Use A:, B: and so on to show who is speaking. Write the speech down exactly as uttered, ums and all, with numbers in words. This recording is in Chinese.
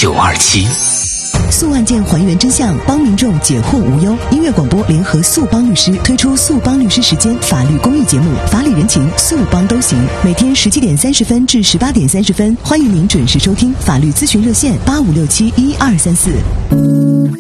A: 九二七。
B: 诉案件还原真相，帮民众解惑无忧。音乐广播联合诉帮律师推出诉帮律师时间法律公益节目，法理人情，诉帮都行。每天十七点三十分至十八点三十分，欢迎您准时收听法律咨询热线八五六七一二三四。